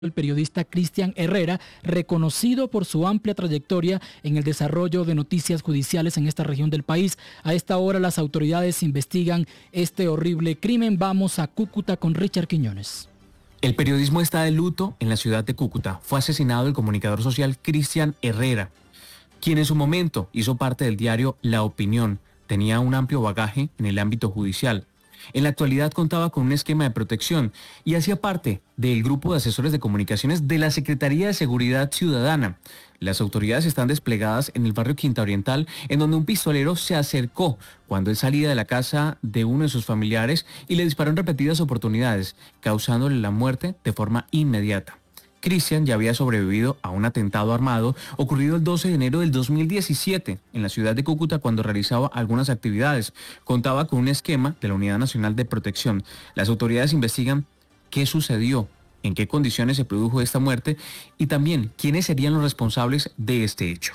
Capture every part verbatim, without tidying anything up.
el periodista Cristian Herrera, reconocido por su amplia trayectoria en el desarrollo de noticias judiciales en esta región del país. A esta hora las autoridades investigan este horrible crimen. Vamos a Cúcuta con Richard Quiñones. El periodismo está de luto en la ciudad de Cúcuta. Fue asesinado el comunicador social Cristian Herrera, quien en su momento hizo parte del diario La Opinión. Tenía un amplio bagaje en el ámbito judicial. En la actualidad contaba con un esquema de protección y hacía parte del grupo de asesores de comunicaciones de la Secretaría de Seguridad Ciudadana. Las autoridades están desplegadas en el barrio Quinta Oriental, en donde un pistolero se acercó cuando él salía de la casa de uno de sus familiares y le disparó en repetidas oportunidades, causándole la muerte de forma inmediata. Cristian ya había sobrevivido a un atentado armado ocurrido el doce de enero del dos mil diecisiete en la ciudad de Cúcuta cuando realizaba algunas actividades. Contaba con un esquema de la Unidad Nacional de Protección. Las autoridades investigan qué sucedió, en qué condiciones se produjo esta muerte y también quiénes serían los responsables de este hecho.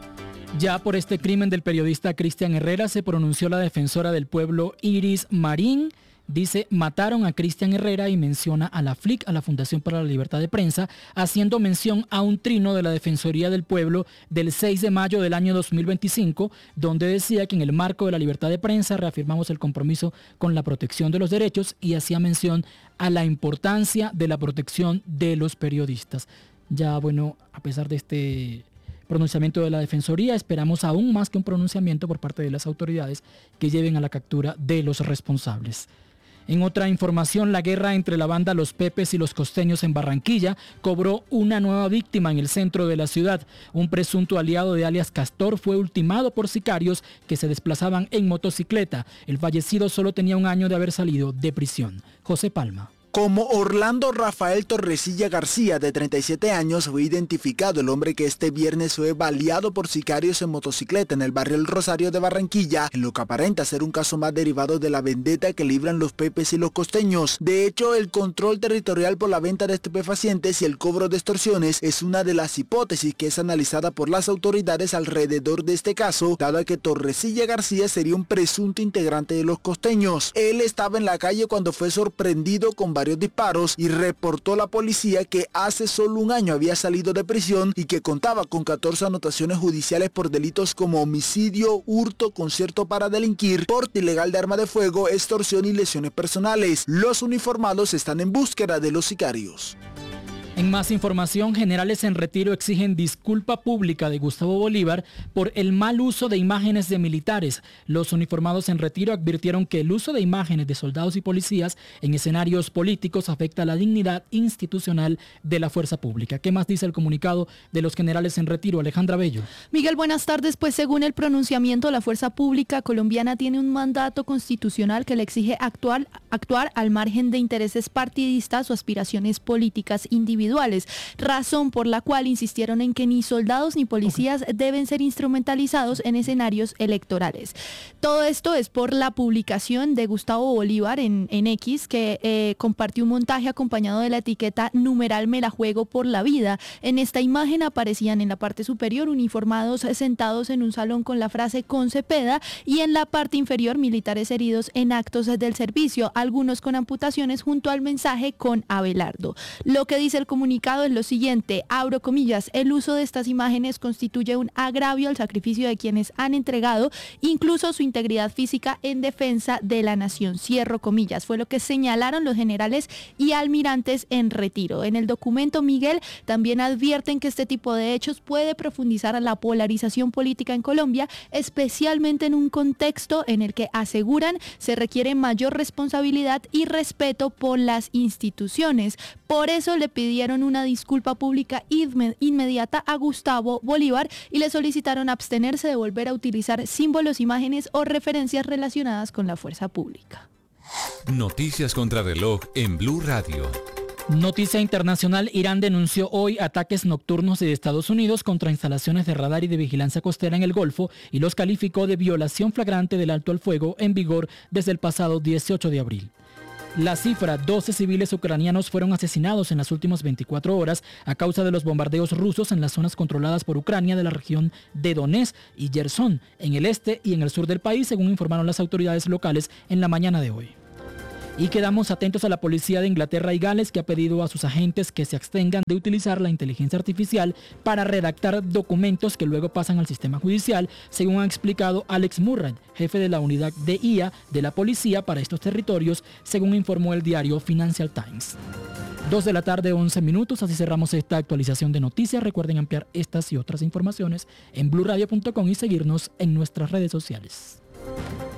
Ya por este crimen del periodista Cristian Herrera se pronunció la defensora del pueblo Iris Marín. Dice, mataron a Cristian Herrera y menciona a la F L I C, a la Fundación para la Libertad de Prensa, haciendo mención a un trino de la Defensoría del Pueblo del seis de mayo del año dos mil veinticinco, donde decía que en el marco de la libertad de prensa reafirmamos el compromiso con la protección de los derechos y hacía mención a la importancia de la protección de los periodistas. Ya bueno, a pesar de este pronunciamiento de la Defensoría, esperamos aún más que un pronunciamiento por parte de las autoridades que lleven a la captura de los responsables. En otra información, la guerra entre la banda Los Pepes y los Costeños en Barranquilla cobró una nueva víctima en el centro de la ciudad. Un presunto aliado de alias Castor fue ultimado por sicarios que se desplazaban en motocicleta. El fallecido solo tenía un año de haber salido de prisión. José Palma. Como Orlando Rafael Torresilla García, de treinta y siete años, fue identificado el hombre que este viernes fue baleado por sicarios en motocicleta en el barrio El Rosario de Barranquilla, en lo que aparenta ser un caso más derivado de la vendetta que libran los Pepes y los Costeños. De hecho, el control territorial por la venta de estupefacientes y el cobro de extorsiones es una de las hipótesis que es analizada por las autoridades alrededor de este caso, dado que Torresilla García sería un presunto integrante de los Costeños. Él estaba en la calle cuando fue sorprendido con varios disparos y reportó a la policía que hace solo un año había salido de prisión y que contaba con catorce anotaciones judiciales por delitos como homicidio, hurto, concierto para delinquir, porte ilegal de arma de fuego, extorsión y lesiones personales. Los uniformados están en búsqueda de los sicarios. En más información, generales en retiro exigen disculpa pública de Gustavo Bolívar por el mal uso de imágenes de militares. Los uniformados en retiro advirtieron que el uso de imágenes de soldados y policías en escenarios políticos afecta la dignidad institucional de la fuerza pública. ¿Qué más dice el comunicado de los generales en retiro? Alejandra Bello. Miguel, buenas tardes. Pues según el pronunciamiento, la fuerza pública colombiana tiene un mandato constitucional que le exige actuar, actuar al margen de intereses partidistas o aspiraciones políticas individuales. Razón por la cual insistieron en que ni soldados ni policías deben ser instrumentalizados en escenarios electorales. Todo esto es por la publicación de Gustavo Bolívar en, en X, que eh, compartió un montaje acompañado de la etiqueta numeral me la juego por la vida. En esta imagen aparecían en la parte superior uniformados sentados en un salón con la frase con Cepeda y en la parte inferior militares heridos en actos del servicio, algunos con amputaciones junto al mensaje con Abelardo. Lo que dice el comunicado es lo siguiente, abro comillas, el uso de estas imágenes constituye un agravio al sacrificio de quienes han entregado incluso su integridad física en defensa de la nación, cierro comillas, fue lo que señalaron los generales y almirantes en retiro. En el documento, Miguel, también advierten que este tipo de hechos puede profundizar a la polarización política en Colombia, especialmente en un contexto en el que aseguran se requiere mayor responsabilidad y respeto por las instituciones. Por eso le pidieron una disculpa pública inmediata a Gustavo Bolívar y le solicitaron abstenerse de volver a utilizar símbolos, imágenes o referencias relacionadas con la fuerza pública. Noticias contra reloj en Blue Radio. Noticia internacional, Irán denunció hoy ataques nocturnos de Estados Unidos contra instalaciones de radar y de vigilancia costera en el Golfo y los calificó de violación flagrante del alto al fuego en vigor desde el pasado dieciocho de abril. La cifra, doce civiles ucranianos fueron asesinados en las últimas veinticuatro horas a causa de los bombardeos rusos en las zonas controladas por Ucrania de la región de Donetsk y Jersón, en el este y en el sur del país, según informaron las autoridades locales en la mañana de hoy. Y quedamos atentos a la policía de Inglaterra y Gales, que ha pedido a sus agentes que se abstengan de utilizar la inteligencia artificial para redactar documentos que luego pasan al sistema judicial, según ha explicado Alex Murray, jefe de la unidad de I A de la policía para estos territorios, según informó el diario Financial Times. Dos de la tarde, once minutos, así cerramos esta actualización de noticias. Recuerden ampliar estas y otras informaciones en blue radio punto com y seguirnos en nuestras redes sociales.